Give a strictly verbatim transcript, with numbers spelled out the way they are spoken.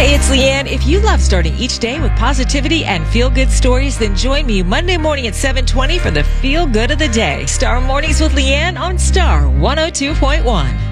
Hey, it's Leanne. If you love starting each day with positivity and feel-good stories, then join me Monday morning at seven twenty for the Feel Good of the Day. Star Mornings with Leanne on Star one oh two point one.